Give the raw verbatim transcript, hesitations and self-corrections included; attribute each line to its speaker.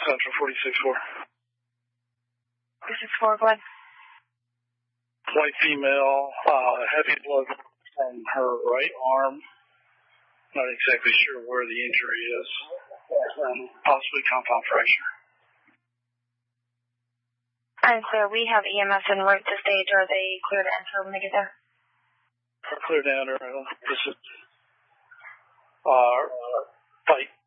Speaker 1: Central forty-six four.
Speaker 2: forty-six four, go ahead.
Speaker 1: White female, uh, heavy blood from her right arm. Not exactly sure where the injury is. Um, possibly compound fracture.
Speaker 2: And so we have E M S en route to stage. Are they clear to enter when they get there?
Speaker 1: Clear to enter. I don't think this is uh, fight